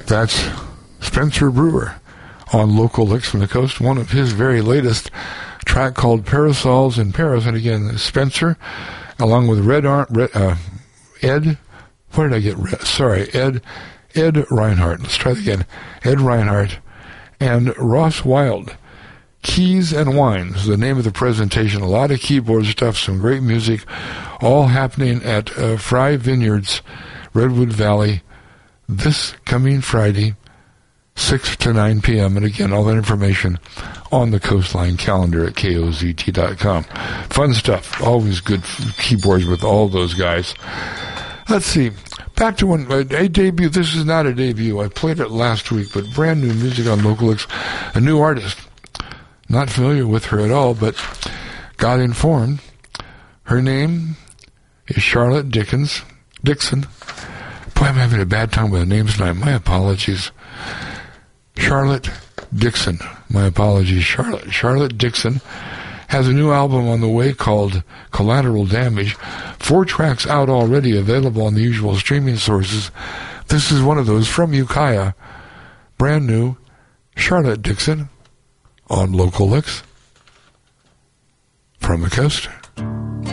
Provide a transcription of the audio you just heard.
That's Spencer Brewer on Local Licks from the Coast, one of his very latest track called Parasols in Paris. And again, Spencer, along with Ed Reinhardt. Let's try that again. Ed Reinhardt and Ross Wild. Keys and Wines, the name of the presentation. A lot of keyboard stuff, some great music, all happening at Fry Vineyards, Redwood Valley, this coming Friday, 6 to 9 p.m. And again, all that information on the Coastline calendar at KOZT.com. Fun stuff. Always good keyboards with all those guys. Let's see. Back to a debut. This is not a debut. I played it last week, but brand new music on Local Licks. A new artist. Not familiar with her at all, but got informed. Her name is Charlotte Dixon. Boy, I'm having a bad time with the names tonight. My apologies. Charlotte Dixon. My apologies, Charlotte. Charlotte Dixon has a new album on the way called Collateral Damage. 4 tracks out already, available on the usual streaming sources. This is one of those from Ukiah. Brand new, Charlotte Dixon on Local Licks from the Coast.